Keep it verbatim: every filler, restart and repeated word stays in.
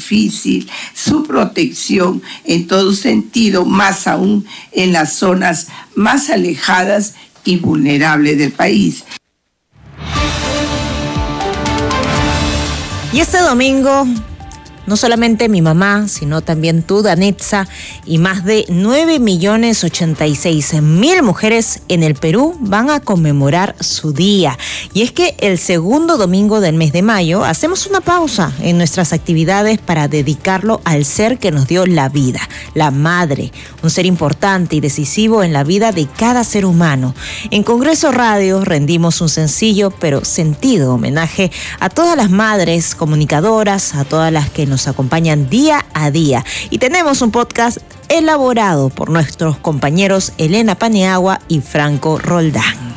difícil su protección en todo sentido, más aún en las zonas más alejadas y vulnerables del país. Y este domingo, no solamente mi mamá, sino también tú, Danitza, y más de nueve millones ochenta y seis mil mujeres en el Perú van a conmemorar su día. Y es que el segundo domingo del mes de mayo hacemos una pausa en nuestras actividades para dedicarlo al ser que nos dio la vida, la madre, un ser importante y decisivo en la vida de cada ser humano. En Congreso Radio rendimos un sencillo pero sentido homenaje a todas las madres comunicadoras, a todas las que nos acompañan día a día, y tenemos un podcast elaborado por nuestros compañeros Elena Paniagua y Franco Roldán.